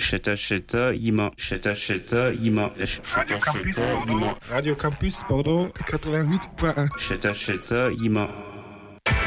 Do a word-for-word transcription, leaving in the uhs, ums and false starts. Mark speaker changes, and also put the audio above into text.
Speaker 1: Cheta cheta ima. Cheta cheta ima. Cheta cheta ima.
Speaker 2: Radio Campus, pardon, quatre-vingt-huit point un.
Speaker 1: Cheta cheta ima.